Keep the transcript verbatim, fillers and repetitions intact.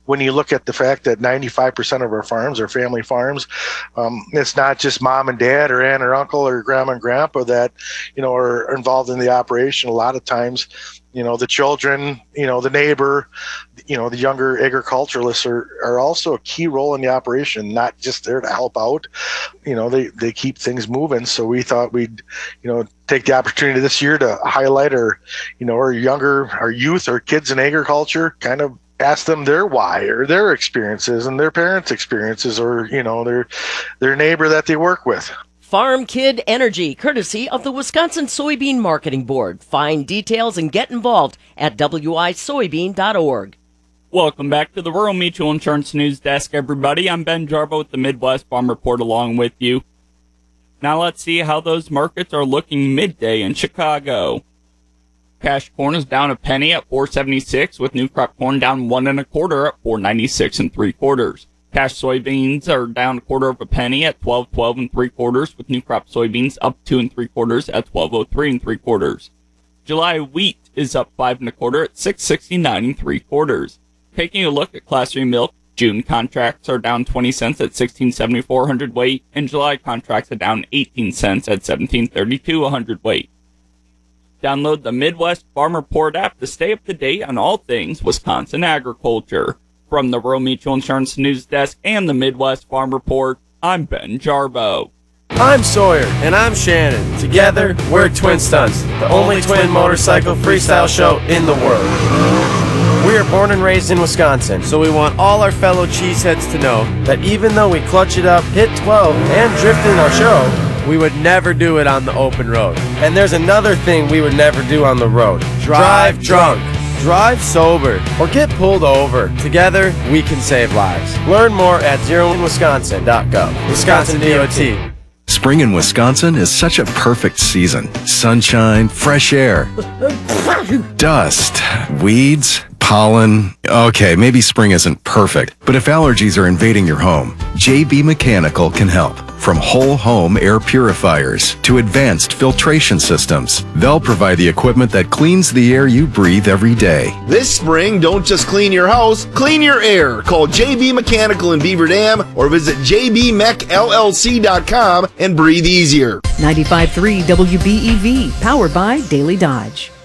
when you look at the fact that ninety-five percent of our farms are family farms, um, it's not just mom and dad or aunt or uncle or grandma and grandpa that, you know, are involved in the operation. A lot of times, you know, the children, you know, the neighbor, you know, the younger agriculturalists are, are also a key role in the operation, not just there to help out. You know, they, they keep things moving. So we thought we'd, you know, take the opportunity this year to highlight our, you know, our younger, our youth, our kids in agriculture, kind of ask them their why or their experiences and their parents' experiences, or, you know, their, their neighbor that they work with. Farm Kid Energy, courtesy of the Wisconsin Soybean Marketing Board. Find details and get involved at w i soybean dot org. Welcome back to the Rural Mutual Insurance News Desk, everybody. I'm Ben Jarbo with the Midwest Farm Report along with you. Now let's see how those markets are looking midday in Chicago. Cash corn is down a penny at four seventy-six, with new crop corn down one and a quarter at four ninety-six and three quarters. Cash soybeans are down a quarter of a penny at twelve twelve and three quarters, with new crop soybeans up two and three quarters at twelve oh three and three quarters. July wheat is up five and a quarter at six sixty-nine and three quarters. Taking a look at Class three milk, June contracts are down twenty cents at sixteen seventy-four a hundredweight, and July contracts are down eighteen cents at seventeen thirty-two a hundredweight. Download the Midwest Farm Report app to stay up to date on all things Wisconsin agriculture. From the Rural Mutual Insurance News Desk and the Midwest Farm Report, I'm Ben Jarbo. I'm Sawyer, and I'm Shannon. Together, we're Twin Stunts, the only twin motorcycle freestyle show in the world. We are born and raised in Wisconsin, so we want all our fellow cheeseheads to know that even though we clutch it up, hit twelve, and drift in our show, we would never do it on the open road. And there's another thing we would never do on the road. Drive drunk. Drive sober, or get pulled over. Together, we can save lives. Learn more at zero in wisconsin dot gov. Wisconsin D O T. Spring in Wisconsin is such a perfect season. Sunshine, fresh air, dust, weeds, pollen. Okay, maybe spring isn't perfect, but if allergies are invading your home, J B Mechanical can help. From whole home air purifiers to advanced filtration systems, they'll provide the equipment that cleans the air you breathe every day. This spring, don't just clean your house, clean your air. Call J B Mechanical in Beaver Dam or visit j b mech l l c dot com and breathe easier. ninety-five point three W B E V, powered by Daily Dodge.